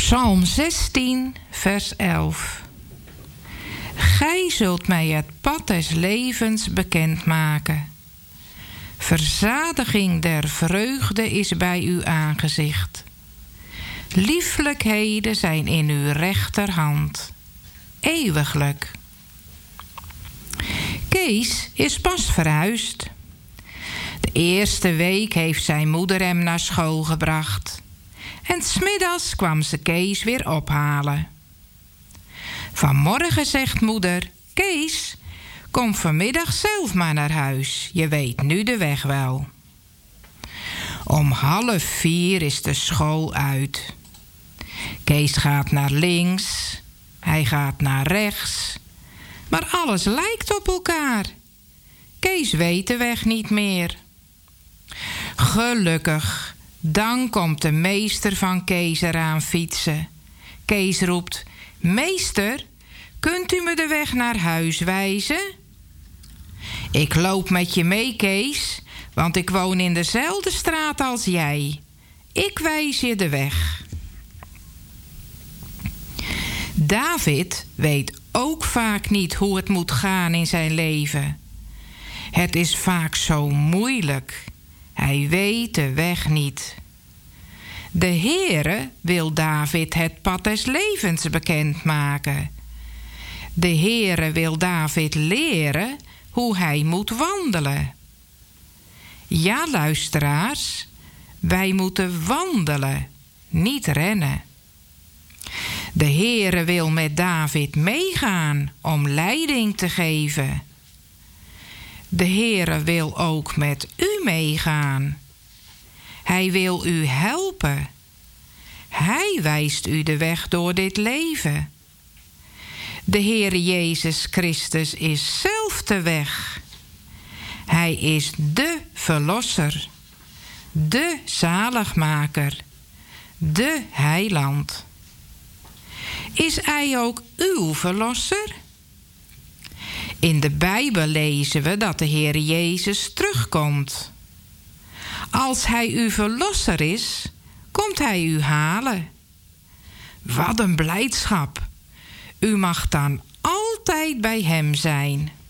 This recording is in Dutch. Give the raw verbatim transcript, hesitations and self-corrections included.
Psalm zestien, vers elf. Gij zult mij het pad des levens bekendmaken. Verzadiging der vreugde is bij uw aangezicht. Lieflijkheden zijn in uw rechterhand. Eeuwiglijk. Kees is pas verhuisd. De eerste week heeft zijn moeder hem naar school gebracht. En 's middags kwam ze Kees weer ophalen. Vanmorgen zegt moeder: Kees, kom vanmiddag zelf maar naar huis. Je weet nu de weg wel. Om half vier is de school uit. Kees gaat naar links, hij gaat naar rechts. Maar alles lijkt op elkaar. Kees weet de weg niet meer. Gelukkig, dan komt de meester van Kees eraan fietsen. Kees roept: Meester, kunt u me de weg naar huis wijzen? Ik loop met je mee, Kees, want ik woon in dezelfde straat als jij. Ik wijs je de weg. David weet ook vaak niet hoe het moet gaan in zijn leven. Het is vaak zo moeilijk. Hij weet de weg niet. De Heere wil David het pad des levens bekendmaken. De Heere wil David leren hoe hij moet wandelen. Ja, luisteraars, wij moeten wandelen, niet rennen. De Heere wil met David meegaan om leiding te geven. De Heere wil ook met u meegaan. Hij wil u helpen. Hij wijst u de weg door dit leven. De Heere Jezus Christus is zelf de weg. Hij is de verlosser, de zaligmaker, de heiland. Is hij ook uw verlosser? In de Bijbel lezen we dat de Heer Jezus terugkomt. Als hij uw verlosser is, komt hij u halen. Wat een blijdschap! U mag dan altijd bij hem zijn.